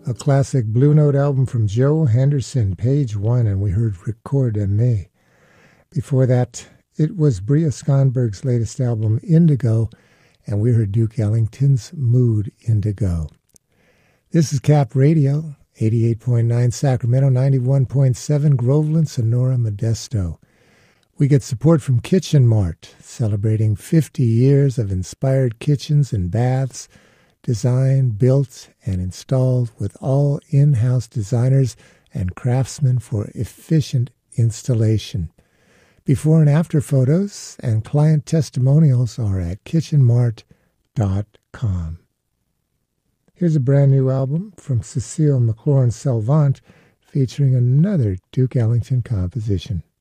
A classic Blue Note album from Joe Henderson, page 1, and we heard Record Aimé. Before that, it was Bria Skonberg's latest album, Indigo, and we heard Duke Ellington's Mood Indigo. This is Cap Radio, 88.9 Sacramento, 91.7 Groveland, Sonora, Modesto. We get support from Kitchen Mart, celebrating 50 years of inspired kitchens and baths, designed, built, and installed with all in-house designers and craftsmen for efficient installation. Before and after photos and client testimonials are at kitchenmart.com. Here's a brand new album from Cecile McLaurin Salvant featuring another Duke Ellington composition.